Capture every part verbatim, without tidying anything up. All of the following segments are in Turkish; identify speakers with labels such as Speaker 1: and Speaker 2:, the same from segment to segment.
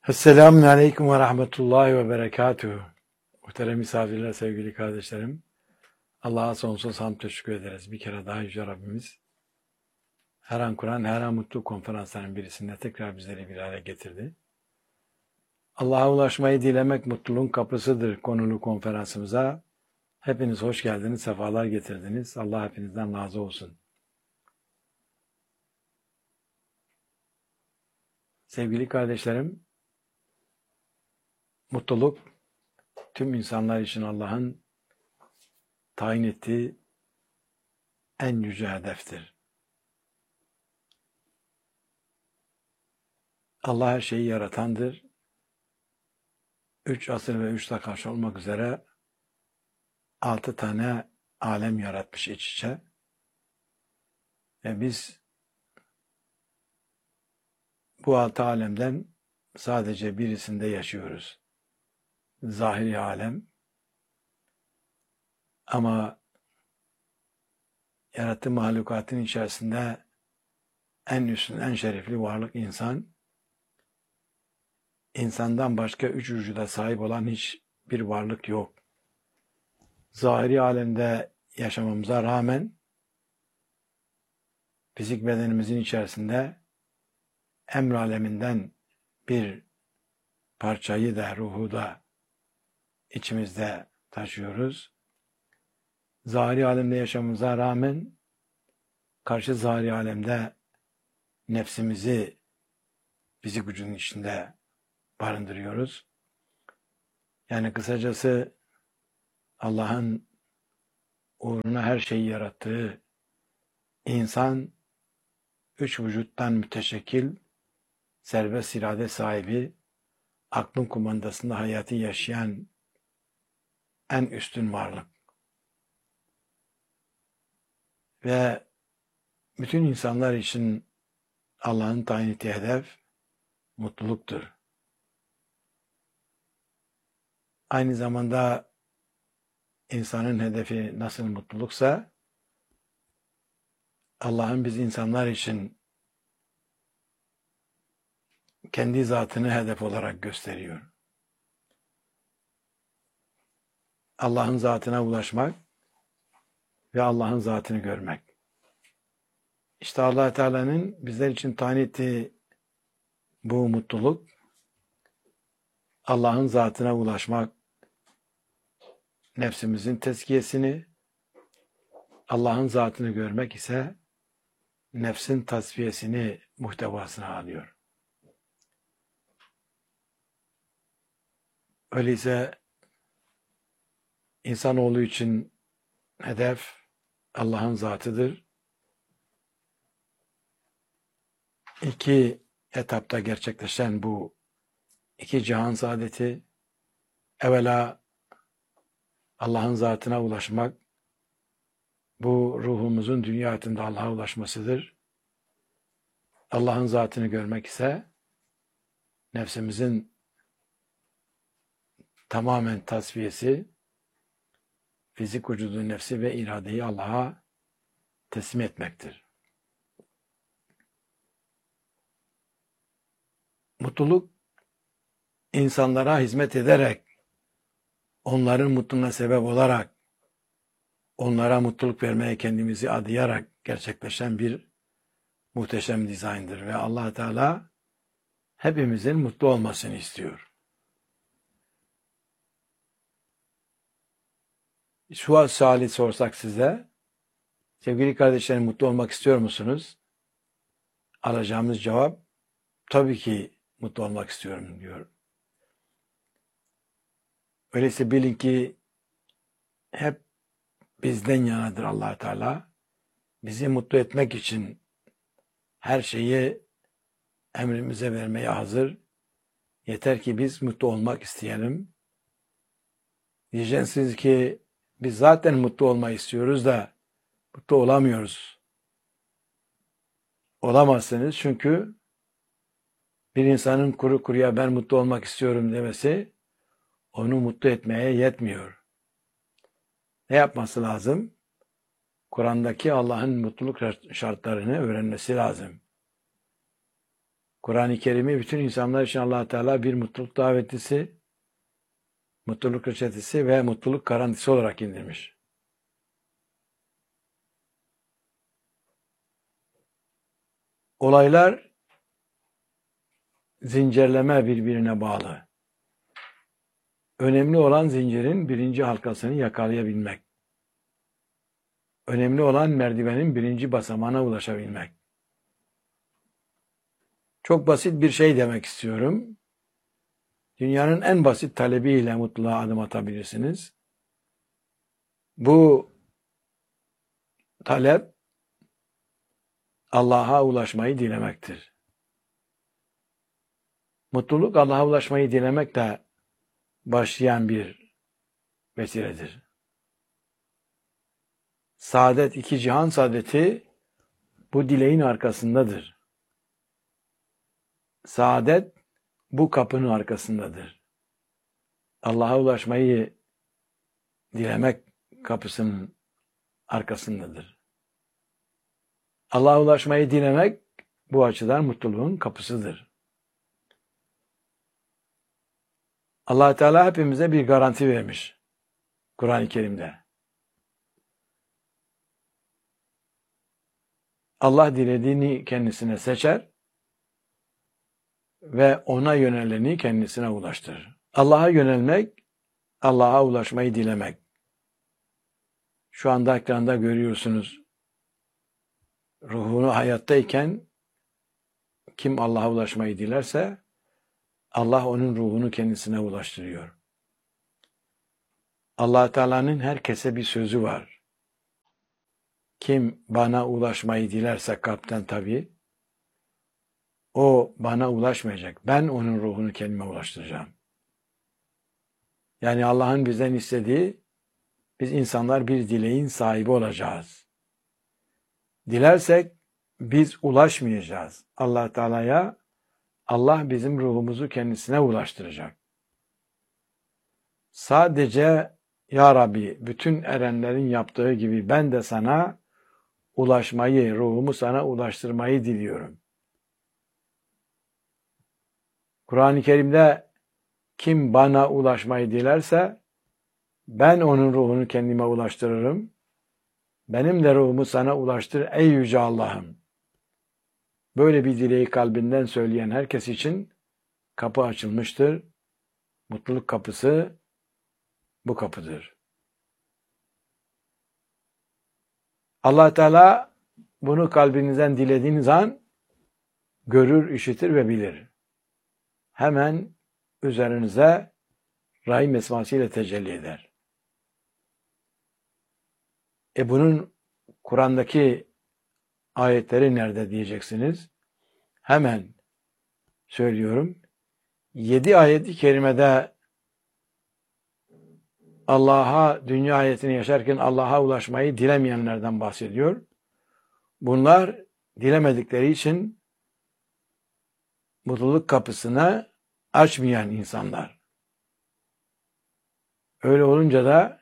Speaker 1: Esselamun Aleyküm ve Rahmetullahi ve Berekatuhu. Muhterem misafirler, sevgili kardeşlerim. Allah'a sonsuz hamd teşekkür ederiz. Bir kere daha Yüce Rabbimiz her an Kur'an, her an mutluluk konferanslarının birisinde tekrar bizleri bir araya getirdi. Allah'a ulaşmayı dilemek mutluluğun kapısıdır konulu konferansımıza. Hepiniz hoş geldiniz, sefalar getirdiniz. Allah hepinizden razı olsun. Sevgili kardeşlerim, mutluluk tüm insanlar için Allah'ın tayin ettiği en yüce hedeftir. Allah her şeyi yaratandır. Üç asır ve üç takas olmak üzere altı tane alem yaratmış iç içe. Ve biz bu altı alemden sadece birisinde yaşıyoruz. Zahiri alem. Ama yarattığı mahlukatın içerisinde en üstün, en şerefli varlık insan. İnsandan başka üç vücuda sahip olan hiçbir varlık yok. Zahiri alemde yaşamamıza rağmen fizik bedenimizin içerisinde emr aleminden bir parçayı da, ruhu da içimizde taşıyoruz. Zahiri alemde yaşamamıza rağmen karşı zahiri alemde nefsimizi fizik vücudun içinde barındırıyoruz. Yani kısacası Allah'ın uğruna her şeyi yarattığı insan üç vücuttan müteşekkil, serbest irade sahibi, aklın kumandasında hayatı yaşayan en üstün varlık. Ve bütün insanlar için Allah'ın tayin ettiği hedef mutluluktur. Aynı zamanda insanın hedefi nasıl mutluluksa Allah'ın biz insanlar için kendi zatını hedef olarak gösteriyor. Allah'ın zatına ulaşmak ve Allah'ın zatını görmek. İşte Allah Teala'nın bizler için tayin ettiği bu mutluluk, Allah'ın zatına ulaşmak, nefsimizin tezkiyesini, Allah'ın zatını görmek ise nefsin tasfiyesini muhtevasına alıyor. Öyleyse insanoğlu için hedef Allah'ın zatıdır. İki etapta gerçekleşen bu iki cihan saadeti, evvela Allah'ın zatına ulaşmak, bu ruhumuzun dünya hayatında Allah'a ulaşmasıdır. Allah'ın zatını görmek ise nefsimizin tamamen tasfiyesi, fizik vücudun nefsi ve iradeyi Allah'a teslim etmektir. Mutluluk, insanlara hizmet ederek, onların mutluluğuna sebep olarak, onlara mutluluk vermeye kendimizi adayarak gerçekleşen bir muhteşem dizayndır. Ve Allah Teala hepimizin mutlu olmasını istiyor. Şu suali sorsak size, sevgili kardeşlerim, mutlu olmak istiyor musunuz? Alacağımız cevap, tabii ki mutlu olmak istiyorum diyor. Öyleyse bilin ki hep bizden yanadır Allah Teala. Bizi mutlu etmek için her şeyi emrimize vermeye hazır. Yeter ki biz mutlu olmak isteyelim. Diyeceksiniz ki biz zaten mutlu olmayı istiyoruz da mutlu olamıyoruz. Olamazsınız çünkü bir insanın kuru kuruya ben mutlu olmak istiyorum demesi onu mutlu etmeye yetmiyor. Ne yapması lazım? Kur'an'daki Allah'ın mutluluk şartlarını öğrenmesi lazım. Kur'an-ı Kerim'i bütün insanlar için Allah Teala bir mutluluk davetlisi, mutluluk reçetesi ve mutluluk garantisi olarak indirmiş. Olaylar zincirleme birbirine bağlı. Önemli olan zincirin birinci halkasını yakalayabilmek. Önemli olan merdivenin birinci basamağına ulaşabilmek. Çok basit bir şey demek istiyorum. Dünyanın en basit talebiyle mutluluğa adım atabilirsiniz. Bu talep Allah'a ulaşmayı dilemektir. Mutluluk Allah'a ulaşmayı dilemekle başlayan bir vesiledir. Saadet, iki cihan saadeti bu dileğin arkasındadır. Saadet bu kapının arkasındadır. Allah'a ulaşmayı dilemek kapısının arkasındadır. Allah'a ulaşmayı dilemek bu açıdan mutluluğun kapısıdır. Allah Teala hepimize bir garanti vermiş Kur'an-ı Kerim'de. Allah dilediğini kendisine seçer ve ona yöneleni kendisine ulaştırır. Allah'a yönelmek, Allah'a ulaşmayı dilemek. Şu anda ekranda görüyorsunuz. Ruhunu hayattayken kim Allah'a ulaşmayı dilerse Allah onun ruhunu kendisine ulaştırıyor. Allah Teala'nın herkese bir sözü var. Kim bana ulaşmayı dilerse kalpten tabii, o bana ulaşmayacak. Ben onun ruhunu kendime ulaştıracağım. Yani Allah'ın bizden istediği, biz insanlar bir dileğin sahibi olacağız. Dilersek biz ulaşmayacağız. Allah Teala'ya, Allah bizim ruhumuzu kendisine ulaştıracak. Sadece Ya Rabbi, bütün erenlerin yaptığı gibi ben de sana ulaşmayı, ruhumu sana ulaştırmayı diliyorum. Kur'an-ı Kerim'de kim bana ulaşmayı dilerse ben onun ruhunu kendime ulaştırırım. Benim de ruhumu sana ulaştır ey yüce Allah'ım. Böyle bir dileği kalbinden söyleyen herkes için kapı açılmıştır. Mutluluk kapısı bu kapıdır. Allah Teala bunu kalbinizden dilediğiniz an görür, işitir ve bilir. Hemen üzerinize Rahim esmasıyla tecelli eder. E bunun Kur'an'daki ayetleri nerede diyeceksiniz? Hemen söylüyorum. Yedi ayet-i kerimede Allah'a, dünya hayatını yaşarken Allah'a ulaşmayı dilemeyenlerden bahsediyor. Bunlar dilemedikleri için mutluluk kapısını açmayan insanlar. Öyle olunca da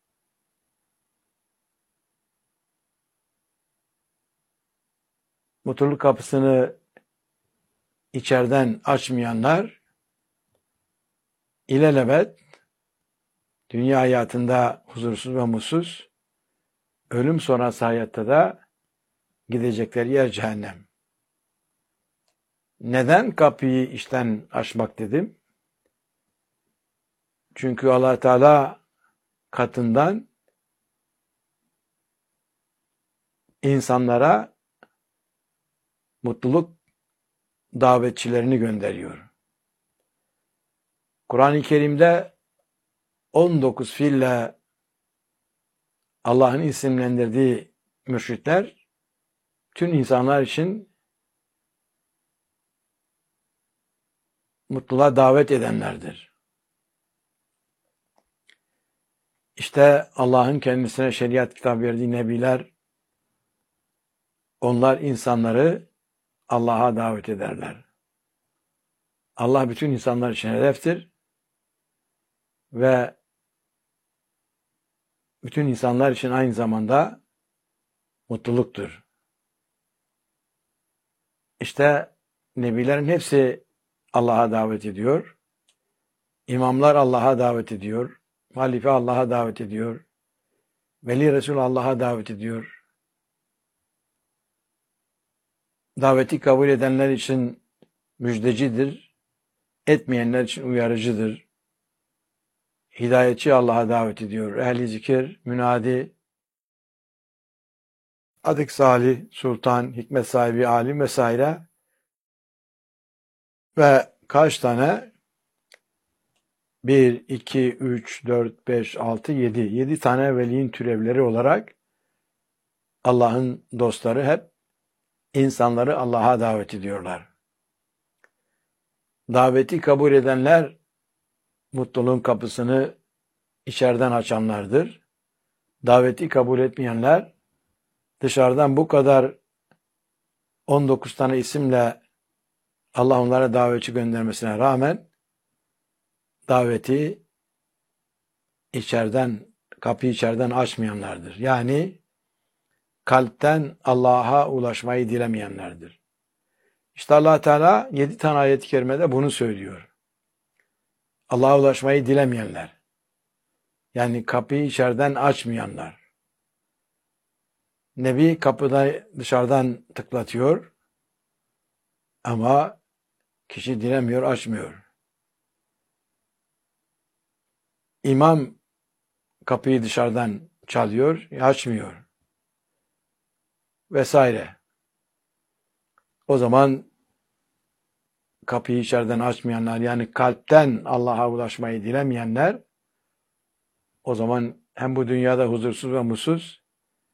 Speaker 1: mutluluk kapısını içeriden açmayanlar ilelebet dünya hayatında huzursuz ve mutsuz, ölüm sonrası hayatta da gidecekleri yer cehennem. Neden kapıyı içten açmak dedim? Çünkü Allah Teala katından insanlara mutluluk davetçilerini gönderiyor. Kur'an-ı Kerim'de on dokuz fiille Allah'ın isimlendirdiği mürşitler tüm insanlar için mutluluğa davet edenlerdir. İşte Allah'ın kendisine şeriat kitap verdiği nebiler, onlar insanları Allah'a davet ederler. Allah bütün insanlar için hedeftir ve bütün insanlar için aynı zamanda mutluluktur. İşte Nebilerin hepsi Allah'a davet ediyor. İmamlar Allah'a davet ediyor. Halife Allah'a davet ediyor. Veli Resul Allah'a davet ediyor. Daveti kabul edenler için müjdecidir. Etmeyenler için uyarıcıdır. Hidayetçi Allah'a davet ediyor. Ehli zikir, münadi, adık salih, sultan, hikmet sahibi, alim vesaire ve kaç tane? bir, iki, üç, dört, beş, altı, yedi. yedi tane veliyin türevleri olarak Allah'ın dostları hep insanları Allah'a davet ediyorlar. Daveti kabul edenler mutluluğun kapısını içeriden açanlardır. Daveti kabul etmeyenler dışarıdan bu kadar on dokuz tane isimle Allah onlara davetçi göndermesine rağmen daveti içeriden, kapıyı içeriden açmayanlardır. Yani kalpten Allah'a ulaşmayı dilemeyenlerdir. İşte Allah Teala yedi tane ayet-i kerimede bunu söylüyor. Allah'a ulaşmayı dilemeyenler. Yani kapıyı içeriden açmayanlar. Nebi kapıda dışarıdan tıklatıyor ama kişi dilemiyor, açmıyor. İmam kapıyı dışarıdan çalıyor, açmıyor. Vesaire. O zaman kapıyı içeriden açmayanlar, yani kalpten Allah'a ulaşmayı dilemeyenler, o zaman hem bu dünyada huzursuz ve mutsuz,